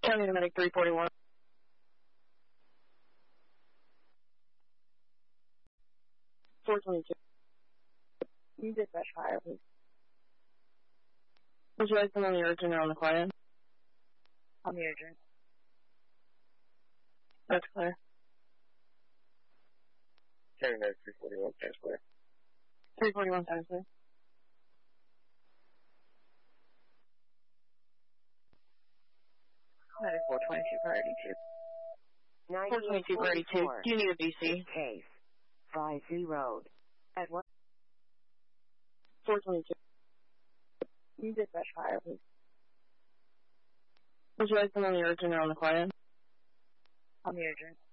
County Medic 341. You dispatch higher, please. Would you like them on the urgent or on the quiet? On the urgent. That's clear. County Medic 341, Times Square. 341 Times Square. Medic 422 priority 2. 422 priority 2. Do you need a BC? Case. 50 Road. At what? 422. You dispatch higher, please. Would you like them on the urgent or on the quiet? On the urgent.